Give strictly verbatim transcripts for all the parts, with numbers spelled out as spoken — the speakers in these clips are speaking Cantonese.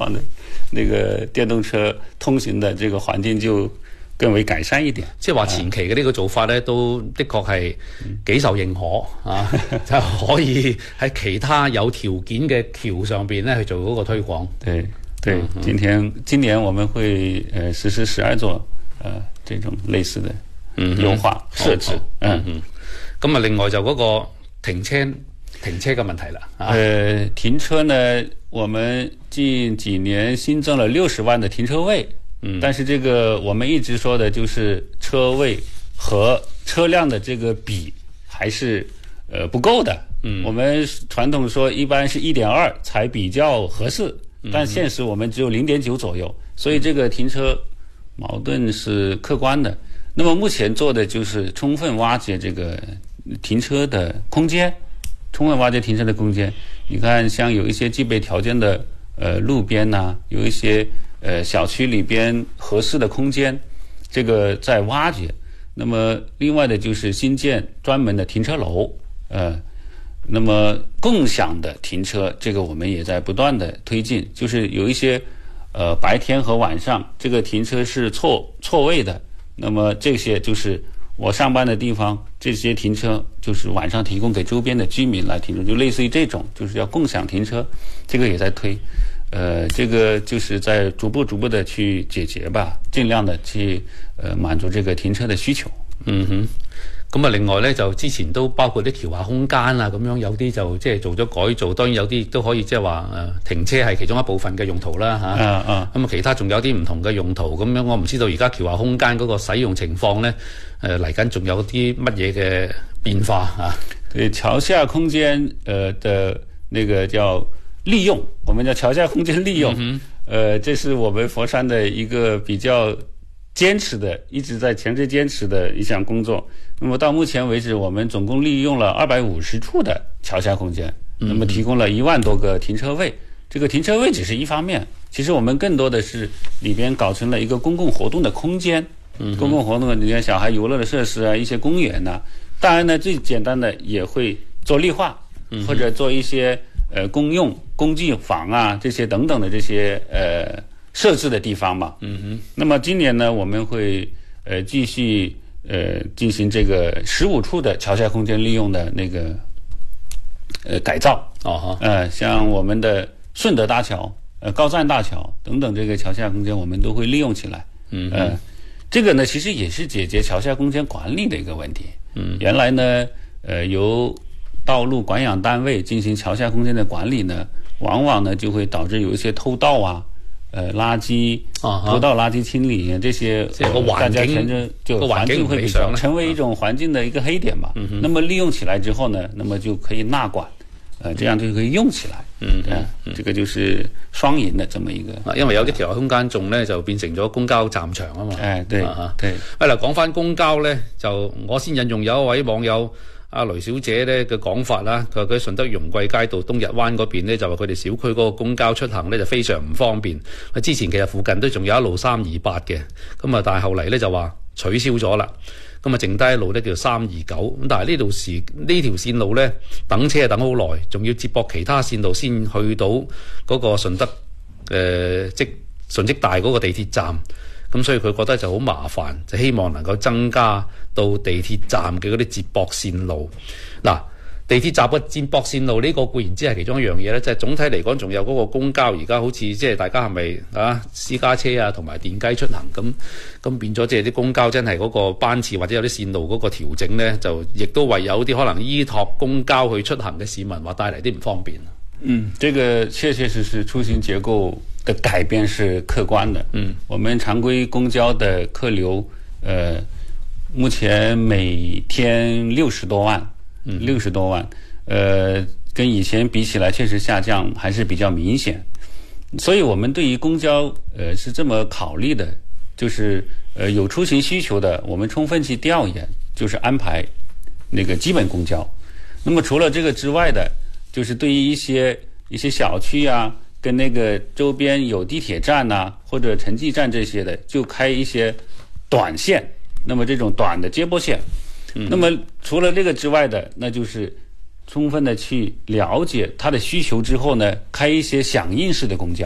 况的那个電動車通行的這個環境就更為改善一點。 即係話前期嘅呢個做法咧，都的確係幾受認可啊，就可以喺其他有條件嘅橋上邊咧去做嗰個推廣。 對對，嗯、今天今年我們會呃實施十二座呃這種類似的優化設置。嗯嗯。 咁啊，另外就嗰個停車停車嘅問題啦。 呃，停車呢，我們近幾年新增了六十萬的停車位。嗯，但是這個我們一直說的就是車位和車輛的這個比還是呃不夠的。嗯，我們傳統說一般是一點二才比較合適，但現實我們只有零點九左右，所以這個停車矛盾是客觀的。那麼目前做的就是充分挖掘這個停車的空間，充分挖掘停車的空間。你看，像有一些具備條件的呃路邊呐、啊，有一些呃小區裏邊合適的空間，這個在挖掘。那麼另外的就是新建專門的停車樓，呃，那麼共享的停車，這個我們也在不斷的推進，就是有一些呃白天和晚上這個停車是錯錯位的，那麼這些就是我上班的地方，這些停車就是晚上提供給周邊的居民來停車，就類似於這種，就是要共享停車，這個也在推，呃，這個就是在逐步逐步的去解決吧，盡量的去呃滿足這個停車的需求。 嗯哼。咁啊，另外咧就之前都包括啲橋下空間啊，咁樣有啲就即係做咗改造，當然有啲都可以即係話誒停車係其中一部分嘅用途啦嚇。啊啊。咁啊，其他仲有啲唔同嘅用途，咁樣我唔知道而家橋下空間嗰個使用情況咧，誒嚟緊仲有啲乜嘢嘅變化啊？ 對，橋下空間呃的那個叫利用，我們叫橋下空間利用，嗯、呃，這是我們佛山的一個比較堅持的，一直在強制堅持的一項工作。那麼到目前為止，我們總共利用了二百五十處的橋下空間，那麼提供了一萬多個停車位。這個停車位只是一方面，其實我們更多的是裏邊搞成了一個公共活動的空間。公共活動，你看小孩遊樂的設施啊，一些公園呐、啊。當然呢，最簡單的也會做綠化，或者做一些呃公用工具房啊，這些等等的這些呃設置的地方嘛。嗯哼。那麼今年呢，我們會呃繼續呃進行這個十五處的橋下空間利用的那個呃改造。哦。呃，像我們的順德大橋、呃高贊大橋等等這個橋下空間，我們都會利用起來。嗯。呃，這個呢，其實也是解決橋下空間管理的一個問題。嗯。原來呢，呃，由道路管養單位進行橋下空間的管理呢，往往呢就會導致有一些偷盜啊。呃，垃圾、偷盜、垃圾清理這些，大家全就就環境會比較成為一種環境的一個黑點吧。嗯、那麼利用起來之後呢，那麼就可以納管，呃，這樣就可以用起來。嗯，對、嗯，這個就是雙贏的這麼一個。 因為有啲橋下空間仲咧就變成咗公交站場啊嘛。 哎，對， 啊、 對。 喂，嗱，講翻公交咧，就我先引用有一位網友。阿雷小姐咧嘅講法啦，佢話佢順德容桂街道東日灣嗰邊咧，就話佢哋小區嗰個公交出行咧就非常唔方便。佢之前其實附近都仲有一路三二八嘅，咁啊但係後嚟咧就話取消咗啦，咁啊剩低一路咧叫三二九，咁但係呢度時呢條線路咧等車等好耐，仲要接駁其他線路先去到嗰個順德誒、呃、即順積大嗰個地鐵站。咁所以佢覺得就好麻煩，就希望能夠增加到地鐵站嘅嗰啲接駁線路。嗱，地鐵站嘅接駁線路呢個固然之係其中一樣嘢咧，即係總體嚟講仲有嗰個公交，而家好似即係大家係咪啊私家車啊同埋電雞出行咁，咁變咗即係啲公交真係嗰個班次或者有啲線路嗰個調整咧，就亦都為有啲可能依託公交去出行嘅市民話帶嚟啲唔方便。 嗯，這個確確實實出行結構的改變是客觀的。嗯，我們常規公交的客流，呃，目前每天六十多萬，嗯，六十多萬，呃，跟以前比起來確實下降還是比較明顯。所以我們對於公交，呃，是這麼考慮的，就是呃有出行需求的，我們充分去調研，就是安排那個基本公交。那麼除了這個之外的，就是對於一些一些小區啊，跟那個周邊有地鐵站啊，或者城際站這些的，就開一些短線。那麼這種短的接駁線，嗯，那麼除了這個之外的，那就是充分的去了解它的需求之後呢，開一些響應式的公交。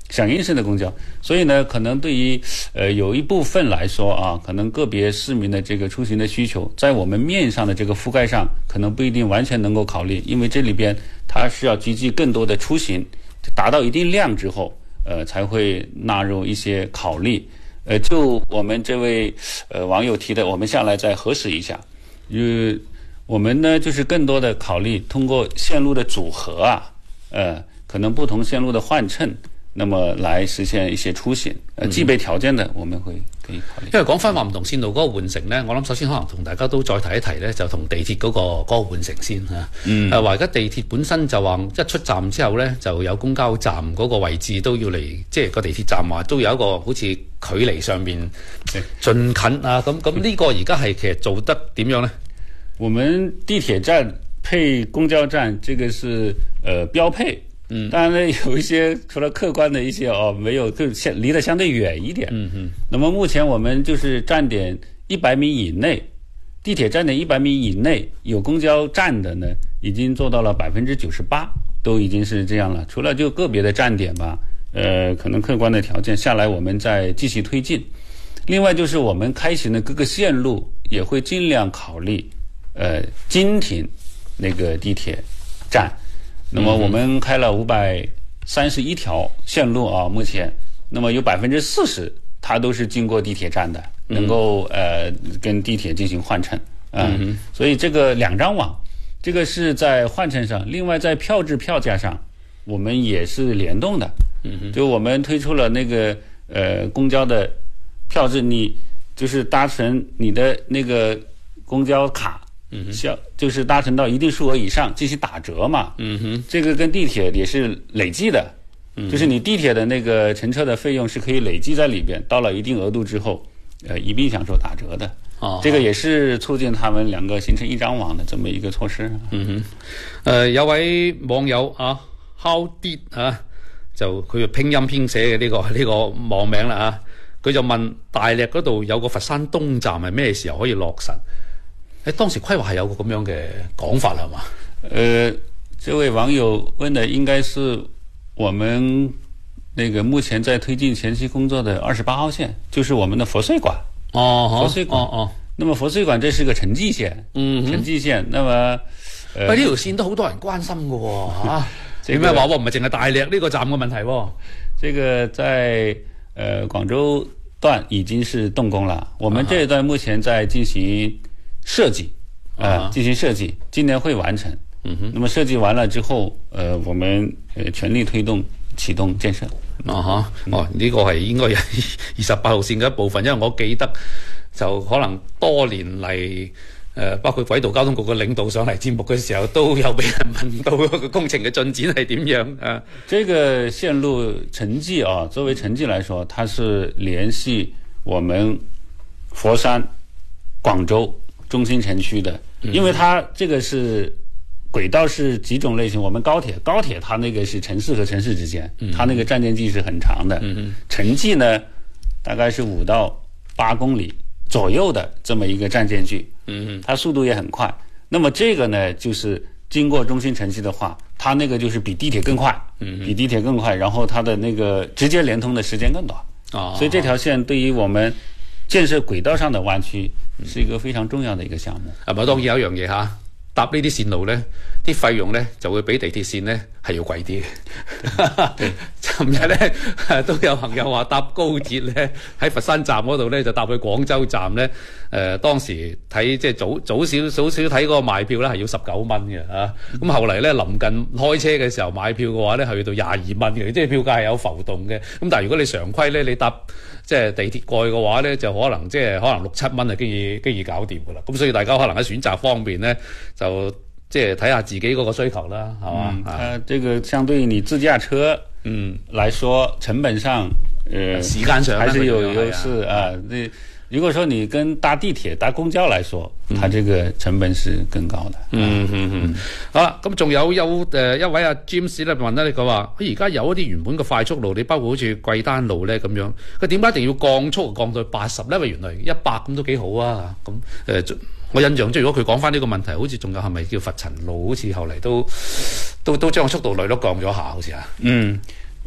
响应式的公交。所以呢，可能对于呃有一部分来说啊，可能个别市民的这个出行的需求，在我们面上的这个覆盖上，可能不一定完全能够考虑，因为这里边它是要聚集更多的出行，达到一定量之后，呃，才会纳入一些考虑。呃，就我们这位呃网友提的，我们下来再核实一下。呃，我们呢就是更多的考虑通过线路的组合啊，呃，可能不同線路的換乘，那麼來實現一些出行。呃，具備條件的，我們會可以考慮。 因為講翻話唔同線路嗰個換乘呢，我諗首先可能同大家都再提一提呢，就同地鐵嗰、嗰個嗰、嗰個換乘先嚇。嗯。誒話而家地鐵本身就話一出站之後呢，就有公交站嗰個位置都要嚟，即係個地鐵站話都有一個好似距離上面盡近啊。咁咁呢個而家係其實做得點樣呢？ 我們地鐵站配公交站，這個是呃標配。嗯，當然呢，有一些除了客觀的一些哦，沒有就相離得相對遠一點。嗯嗯。那麼目前我們就是站點一百米以內，地鐵站點一百米以內有公交站的呢，已經做到了百分之九十八，都已經是這樣了。除了就個別的站點吧，呃，可能客觀的條件下來，我們再繼續推進。另外就是我們開行的各個線路也會盡量考慮。呃，經停那個地鐵站，那麼我們開了五百三十一條線路啊，目前，那麼有百分之四十它都是經過地鐵站的，能夠呃跟地鐵進行換乘啊、呃，所以這個兩張網，這個是在換乘上，另外在票制票價上，我們也是聯動的，就我們推出了那個呃公交的票制，你就是搭乘你的那個公交卡。嗯，像就是搭乘到一定數額以上進行打折嘛。嗯哼，這個跟地鐵也是累計的，嗯，就是你地鐵的那個乘車的費用是可以累計在裏邊，到了一定額度之後，呃，一併享受打折的。哦，這個也是促進他們兩個形成一張網的這麼一個措施。 嗯哼，呃，有位網友啊 ，How did 啊，就佢拼音編寫嘅呢個呢、這個網名啦啊，佢就問大瀝嗰度有個佛山東站係咩時候可以落實？誒，當時規劃係有個咁樣嘅講法係嘛？ 呃，這位網友問的應該是我們那個目前在推進前期工作的二十八號線，就是我們的佛穗館。 哦， 佛穗館。哦哦。那麼佛穗館這是個城際線。嗯。城際線，那麼喂，呢條線都好多人關心嘅喎嚇。點解話喎？唔係淨係大瀝呢個站嘅問題喎。 這個在呃廣州段已經是動工了，我們這一段目前在進行設計，啊、呃，進行設計，今年會完成。嗯哼。那麼設計完了之後，呃，我們呃全力推動啟動建設。 啊哈，哦，呢、這個係應該係二十八號線嘅一部分，因為我記得就可能多年嚟，誒、呃，包括軌道交通局嘅領導上嚟節目嘅時候，都有俾人問到個工程嘅進展係點樣啊？ 這個線路城際啊，作為城際來說，它是聯繫我們佛山、廣州中心城區的，因為它這個是軌道是幾種類型。我們高鐵，高鐵它那個是城市和城市之間，它那個站間距是很長的。城際呢，大概是五到八公里左右的這麼一個站間距，它速度也很快。那麼這個呢，就是經過中心城區的話，它那個就是比地鐵更快，比地鐵更快，然後它的那個直接連通的時間更短。所以這條線對於我們建設軌道上的灣區是一個非常重要的一個項目。 係咪？當然有一樣嘢嚇，搭呢啲線路呢，啲費用呢就會比地鐵線呢係要貴啲嘅。尋日呢都有朋友話搭高鐵呢，喺佛山站嗰度呢就搭去廣州站呢。誒、呃、當時睇即係早早少早少睇嗰個賣票呢係要十九蚊嘅嚇。咁後嚟呢臨近開車嘅時候買票嘅話呢係去到廿二蚊嘅，即係票價係有浮動嘅。咁但係如果你常規呢，你搭即係地鐵過去嘅話呢，就可能即係可能六七蚊就經已經已搞掂㗎啦。咁所以大家可能喺選擇方面呢，就即係睇下自己嗰個需求啦，係嘛？ 嗯，啊，這個相對於你自駕車嗯來說，成本上，呃， 時間上還是有優勢啊。那如果說你跟搭地鐵、搭公交來說，它這個成本是更高的。 嗯嗯嗯。好啦，咁仲有有誒一位阿 James 咧問咧，佢話佢而家有一啲原本嘅快速路，你包括好似貴丹路咧咁樣，佢點解一定要降速降到八十咧？因為原來一百咁都幾好啊。咁誒。我印象中，如果佢講翻呢個問題，好似仲有係咪叫佛塵路？好似後嚟都都都將個速度率都降咗下，好似啊。 嗯，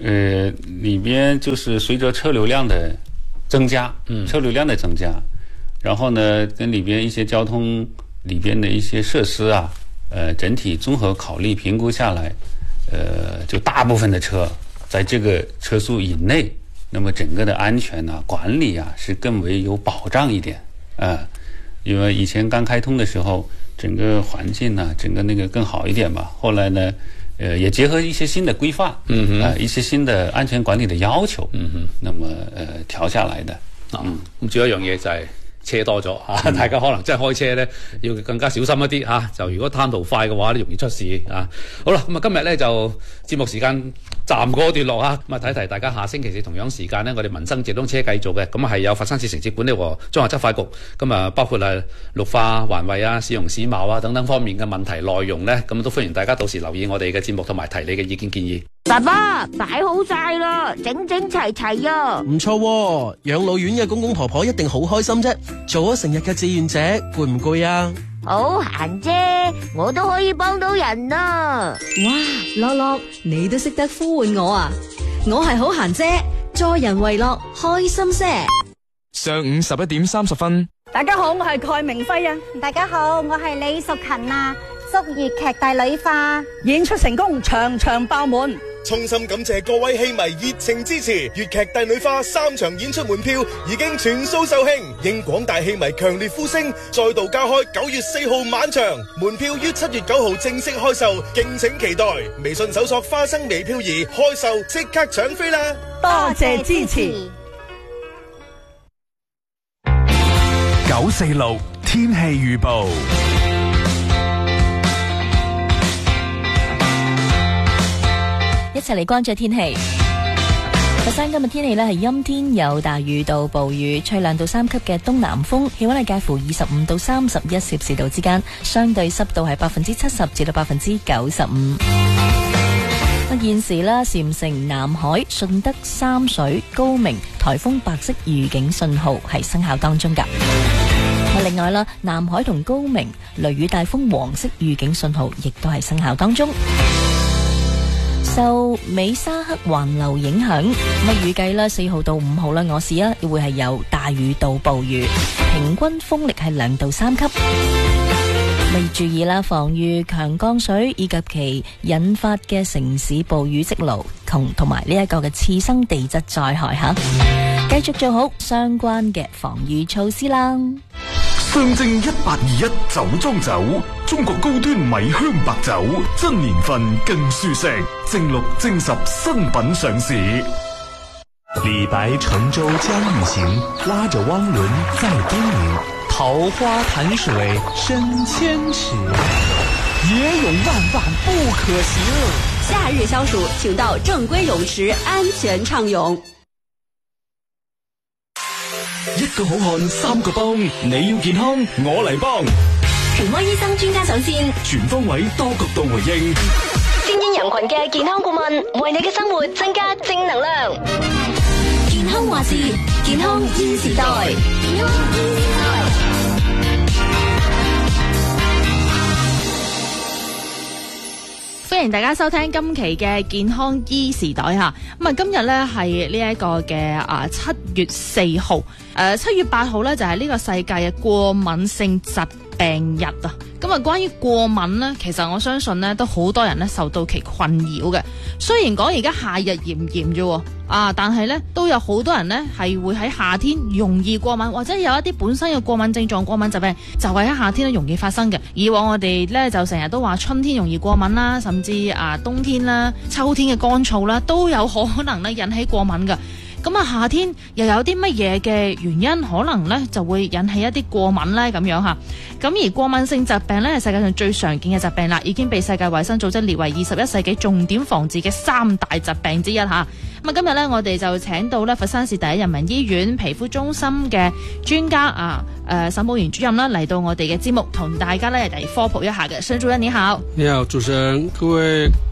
呃，里边就是随着车流量的增加，嗯，车流量的增加，然后呢，跟里边一些交通里边的一些设施啊，呃，整体综合考虑评估下来，呃，就大部分的车在这个车速以内，那么整个的安全啊、管理啊是更为有保障一点啊、呃。因为以前刚开通的时候，整个环境呢、啊，整个那个更好一点吧。后来呢，呃，也结合一些新的规范，嗯哼，啊、呃，一些新的安全管理的要求，嗯哼，那麼呃調下來的。 嗯，咁仲有一樣嘢就係車多咗嚇、嗯，大家可能真係開車咧要更加小心一啲嚇。就如果貪圖快嘅話，容易出事啊。好啦，咁啊今日咧就節目時間暫告段落啊，咁啊提提大家下星期四同樣時間咧，我哋民生直通車繼續嘅，咁啊係有佛山市城市管理和綜合執法局，咁啊包括係綠化環衛啊、市容市貌啊等等方面嘅問題內容咧，咁都歡迎大家到時留意我哋嘅節目同埋提你嘅意見建議。 爸爸擺好晒啦，整整齊齊啊！ 唔錯喎，養老院嘅公公婆婆一定好開心啫。做咗成日嘅志願者，攰唔攰啊？ 好閒啫，我都可以幫到人啊！ 哇，樂樂，你都識得呼喚我啊！我係好閒姐，助人為樂，開心些。 上午十一點三十分， 大家好，我係蓋明輝啊！ 大家好，我係李淑勤啊！祝粵劇大女化演出成功，場場爆滿。 衷心感謝各位戲迷熱情支持，粵劇帝女花三場演出門票已經全數售罄，應廣大戲迷強烈呼聲，再度加開九月四號晚場，門票於七月九號正式開售，敬請期待。微信搜索花生微票兒開售，即刻搶飛啦！ 多謝支持。 九四六天氣預報。 一齊嚟關注天氣。佛山今日天氣呢係陰天有大雨到暴雨，吹兩到三級嘅東南風，氣溫係介乎二十五到三十一攝氏度之間，相對濕度係百分之七十至到百分之九十五。現時呢，禪城、南海、順德、三水、高明颱風白色預警信號係生效當中㗎。另外啦，南海同高明雷雨大風黃色預警信號亦都係生效當中。受美沙克環流影響，咁預計啦四號到五號啦，我市啊會係有大雨到暴雨，平均風力係兩到三級。咪注意啦，防禦強降水以及其引發嘅城市暴雨積澇，同同埋呢一個嘅次生地質災害吓，繼續做好相關嘅防禦措施啦。 上證一八二一酒莊酒，中國高端米香白酒，真年份更舒適，正六正十新品上市。 李白乘舟將欲行，拉着汪倫在東瀛。桃花潭水深千尺，野泳萬萬不可行。 夏日消暑，請到正規泳池安全暢泳。 一個好漢三個幫，你要健康我嚟幫。 全科醫生專家上線， 全方位多角度回應， 精英人群嘅健康顧問，為你嘅生活增加正能量。健康話事，健康新時代。健康新時代。 歡迎大家收聽今期嘅健康醫時代吓，咁啊今日咧係呢一個嘅啊七月四號，誒七月八號咧就係呢個世界嘅過敏性疾病日啊。咁啊關於過敏咧，其實我相信咧都好多人咧受到其困擾嘅。雖然講而家夏日炎炎啫，啊，但係咧都有好多人咧係會喺夏天容易過敏，或者有一啲本身嘅過敏症狀、過敏疾病就係喺夏天咧容易發生嘅。以往我哋咧就成日都話春天容易過敏啦，甚至啊冬天啦、秋天嘅乾燥啦，都有可能咧引起過敏嘅。咁啊，夏天又有啲乜嘢嘅原因可能咧就會引起一啲過敏咧咁樣吓？咁而過敏性疾病咧係世界上最常見嘅疾病啦，已經被世界衛生組織列為二十一世紀重點防治嘅三大疾病之一吓。咁啊，今日咧我哋就請到咧佛山市第一人民醫院皮膚中心嘅專家啊，誒沈寶元主任啦嚟到我哋嘅節目，同大家咧嚟科普一下嘅。沈主任你好。 你好，主持人，各位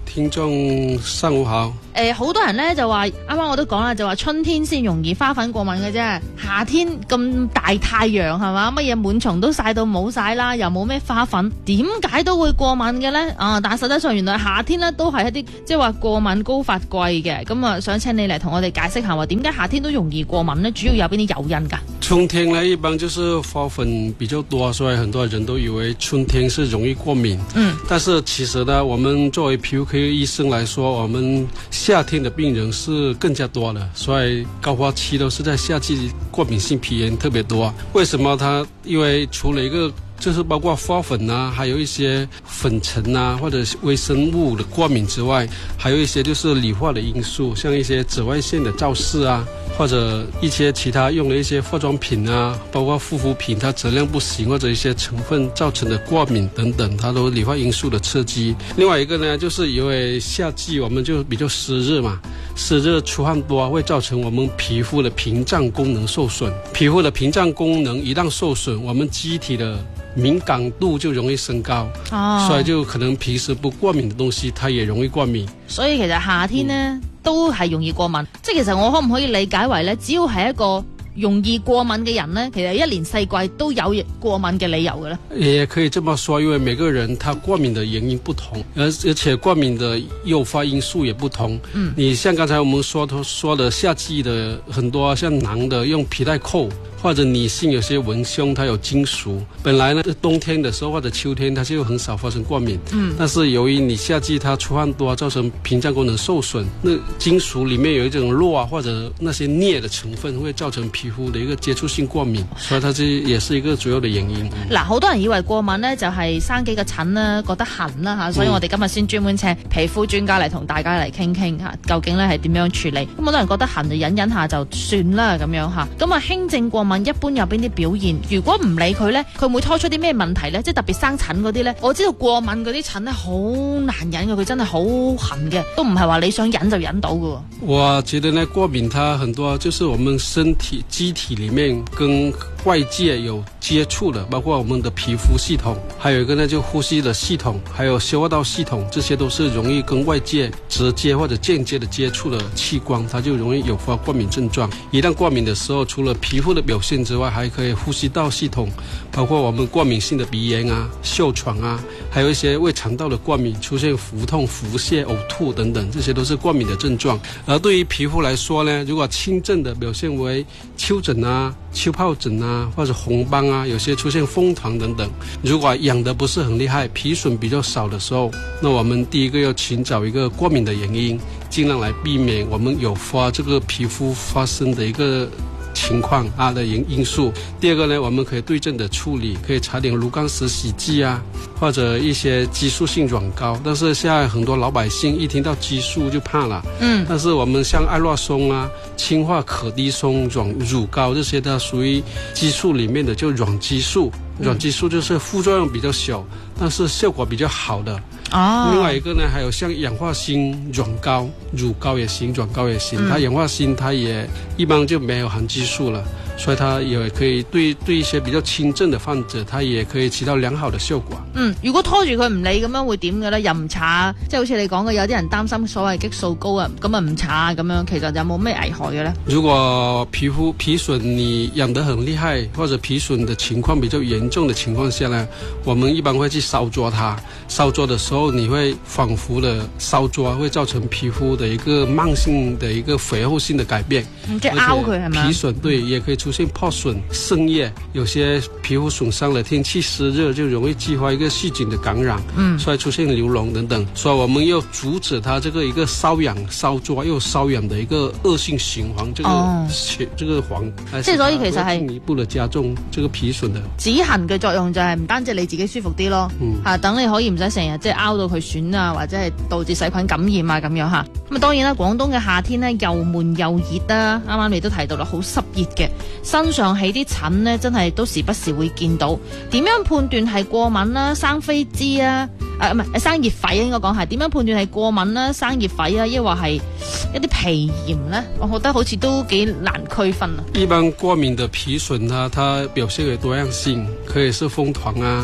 聽眾上午好。 誒，好多人咧就話，啱啱我都講啦，就話春天先容易花粉過敏嘅啫，夏天咁大太陽係嘛，乜嘢蟎蟲都曬到冇晒啦，又冇咩花粉，點解都會過敏嘅咧？啊，但係實際上原來夏天咧都係一啲即係話過敏高發季嘅，咁啊想請你嚟同我哋解釋下話點解夏天都容易過敏咧？主要有邊啲誘因噶？ 春天呢，一般就是花粉比較多，所以很多人都以為春天是容易過敏。嗯，但是其實呢，我們作為皮膚科醫生來說，我們夏天的病人是更加多的，所以高發期都是在夏季，過敏性皮炎特別多。為什麼它？因為除了一個就是包括花粉啊，還有一些粉塵啊，或者微生物的過敏之外，還有一些就是理化的因素，像一些紫外線的照射啊，或者一些其他用的一些化妝品啊，包括護膚品它質量不行，或者一些成分造成的過敏等等，它都理化因素的刺激。另外一個呢，就是因為夏季我們就比較濕熱嘛，濕熱出汗多會造成我們皮膚的屏障功能受損，皮膚的屏障功能一旦受損，我們機體的敏感度就容易升高，哦，所以就可能平時不過敏的東西，它也容易過敏。 所以其實夏天呢，嗯，都係容易過敏，即係其實我可唔可以理解為呢？只要係一個容易過敏嘅人呢，其實一年四季都有過敏嘅理由嘅呢。 也可以這麼說，因為每個人他過敏的原因不同，而而且過敏的誘發因素也不同。嗯，你像剛才我們說說的夏季的很多，像男的用皮帶扣，或者女性有些文胸，它有金屬。本來呢，冬天的時候或者秋天，它就很少發生過敏。嗯，但是由於你夏季它出汗多，造成屏障功能受損，那金屬裡面有一種鉻啊或者那些鎳的成分，會造成皮膚的一個接觸性過敏，所以它這也是一個主要的原因。 嗱，好多人以為過敏呢就係生幾個疹啦，覺得痕啦吓，所以我哋今日先專門請皮膚專家嚟同大家嚟傾傾吓，究竟咧係點樣處理？咁好多人覺得痕就忍忍下就算啦咁樣吓，咁啊輕症過敏一般有邊啲表現？如果唔理佢呢，佢會拖出啲咩問題呢？即係特別生疹嗰啲呢，我知道過敏嗰啲疹呢好難忍嘅，佢真係好痕嘅，都唔係話你想忍就忍到嘅。 我覺得呢，過敏它很多就是我們身體機體裡面跟外界有接觸的，包括我們的皮膚系統，還有一個呢就呼吸的系統，還有消化道系統，這些都是容易跟外界直接或者間接的接觸的器官，它就容易誘發過敏症狀。一旦過敏的時候，除了皮膚的表現之外，還可以呼吸道系統，包括我們過敏性的鼻炎啊、哮喘啊，還有一些胃腸道的過敏，出現腹痛、腹瀉、嘔吐等等，這些都是過敏的症狀。而對於皮膚來說呢，如果輕症的表現為丘疹啊、丘皰疹啊，或者紅斑啊，有些出現風糖等等。如果癢得不是很厲害，皮損比較少的時候，那我們第一個要尋找一個過敏的原因，盡量來避免我們誘發這個皮膚發生的一個情況啊的因因素。第二個呢，我們可以對症的處理，可以擦點爐甘石洗劑啊，或者一些激素性軟膏。但是現在很多老百姓一聽到激素就怕了。嗯。但是我們像愛洛松啊、氫化可的松軟乳膏這些，它屬於激素裡面的，就軟激素。軟激素就是副作用比較小，但是效果比較好的。哦。另外一個呢，還有像氧化鋅軟膏、乳膏也行，軟膏也行。嗯。它氧化鋅它也一般就沒有含激素了，所以它也可以對對一些比較輕症的患者，它也可以起到良好的效果。 嗯，如果拖住佢唔理咁樣會點嘅咧？又唔搽，即係好似你講嘅，有啲人擔心所謂激素高啊，咁啊唔搽咁樣，其實有冇咩危害嘅咧？ 如果皮膚皮損你癢得很厲害，或者皮損的情況比較嚴重的情況下呢，我們一般會去燒灼它。燒灼的時候，你會反覆的燒灼，會造成皮膚的一個慢性的一個肥厚性的改變。 嗯，即係拗佢係咪？ 皮損對，也可以出現破損、滲液。有些皮膚損傷了，天氣濕熱就容易激發一個細菌的感染，嗯，所以出現流膿等等。所以我們要阻止它這個一個瘙癢、燒灼又瘙癢的一個惡性循環，這個、哦、這個黃， 即係所以其實係進一步的加重這個皮損的止痕嘅作用，就係唔單止你自己舒服啲咯，吓、嗯、等你可以唔使成日即係拗到佢損啊，或者係導致細菌感染啊咁樣吓。咁啊，當然啦，廣東嘅夏天呢，又悶又熱啦，啱啱你都提到啦，好濕熱嘅，身上起啲疹呢，真係都時不時會見到。點樣判斷係過敏啦、生痱滋啊？誒唔係生熱痱應該講係點樣判斷係過敏啦、生熱痱啊，抑或係一啲皮炎呢？我覺得好似都幾難區分啊。 一般過敏的皮損啊，它表現為多樣性，可以是風糖啊、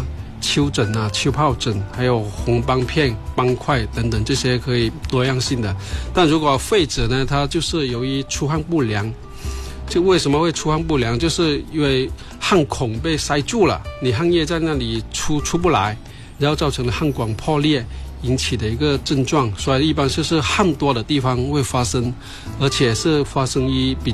丘疹啊、丘疱疹，还有红斑片、斑块等等，这些可以多样性的。但如果痱子呢，它就是由于出汗不良。就为什么会出汗不良，就是因为汗孔被塞住了，你汗液在那里出出不来，然后造成了汗管破裂引起的一个症状，所以一般就是汗多的地方会发生，而且是发生于比